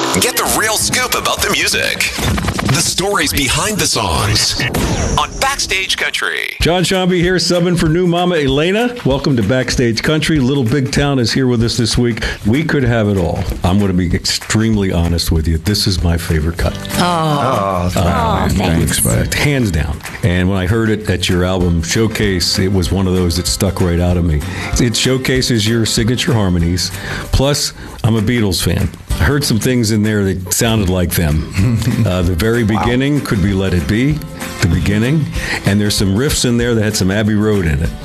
Get the real scoop about the music. The stories behind the songs on Backstage Country. John Shambi here, subbing for new mama Elena. Welcome to Backstage Country. Little Big Town is here with us this week. We could have it all. I'm going to be extremely honest with you. This is my favorite cut. Thanks. Hands down. And when I heard it at your album Showcase, it was one of those that stuck right out of me. It showcases your signature harmonies. Plus, I'm a Beatles fan. I heard some things in there that sounded like them. The very beginning could be Let It Be, the beginning. And there's some riffs in there that had some Abbey Road in it.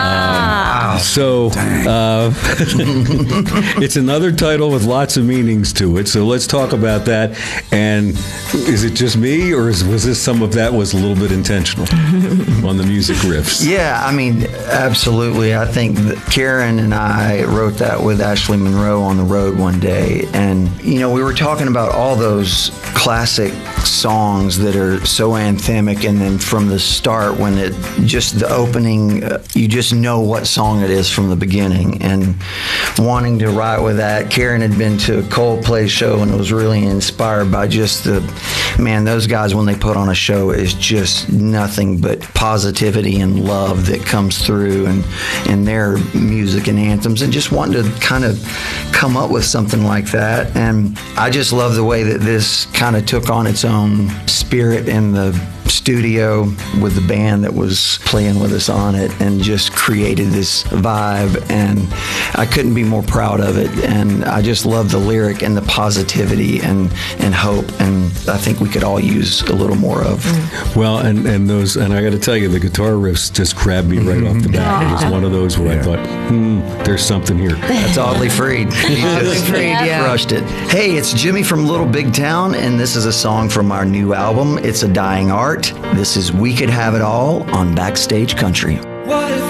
It's another title with lots of meanings to it. So let's talk about that. And is it just me, or was this some of that was a little bit intentional on the music riffs? Yeah, I mean, absolutely. I think that Karen and I wrote that with Ashley Monroe on the road one day. And, you know, we were talking about all those classic songs that are so anthemic, and then from the start, when it just the opening, you just know what song it is from the beginning. And wanting to write with that, Karen had been to a Coldplay show and was really inspired by just those guys, when they put on a show, is just nothing but positivity and love that comes through and their music and anthems, and just wanted to kind of come up with something like that. And I just love the way that this kind of took on its own spirit in the studio with the band that was playing with us on it, and just created this vibe, and I couldn't be more proud of it. And I just love the lyric and the positivity and hope, and I think we could all use a little more of. Well, and I got to tell you, the guitar riffs just grabbed me right off the bat. It was one of those where I thought, there's something here. That's Audley Freed. He just crushed it. Hey, it's Jimmy from Little Big Town, and this is a song from our new album, It's a Dying Art. This is We Could Have It All on Backstage Country. What if